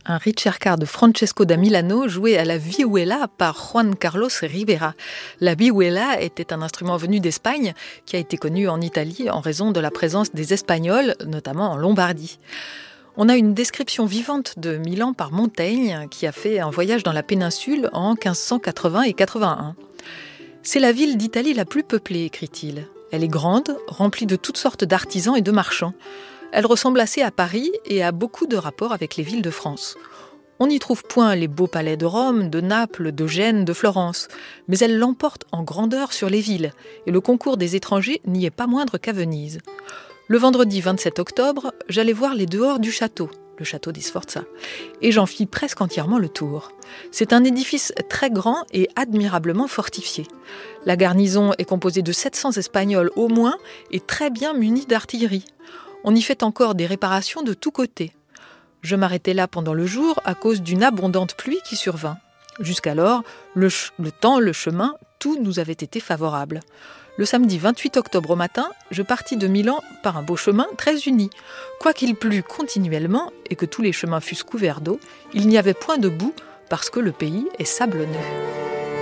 un ricercar de Francesco da Milano joué à la vihuela par Juan Carlos Rivera. La vihuela était un instrument venu d'Espagne qui a été connu en Italie en raison de la présence des Espagnols, notamment en Lombardie. On a une description vivante de Milan par Montaigne qui a fait un voyage dans la péninsule en 1580 et 81. C'est la ville d'Italie la plus peuplée, écrit-il. Elle est grande, remplie de toutes sortes d'artisans et de marchands. Elle ressemble assez à Paris et a beaucoup de rapports avec les villes de France. On n'y trouve point les beaux palais de Rome, de Naples, de Gênes, de Florence, mais elle l'emporte en grandeur sur les villes, et le concours des étrangers n'y est pas moindre qu'à Venise. Le vendredi 27 octobre, j'allais voir les dehors du château, le château di Sforza, et j'en fis presque entièrement le tour. C'est un édifice très grand et admirablement fortifié. La garnison est composée de 700 Espagnols au moins et très bien munis d'artillerie. On y fait encore des réparations de tous côtés. Je m'arrêtai là pendant le jour à cause d'une abondante pluie qui survint. Jusqu'alors, le temps, le chemin, tout nous avait été favorable. Le samedi 28 octobre au matin, je partis de Milan par un beau chemin très uni. Quoiqu'il plût continuellement et que tous les chemins fussent couverts d'eau, il n'y avait point de boue parce que le pays est sablonneux.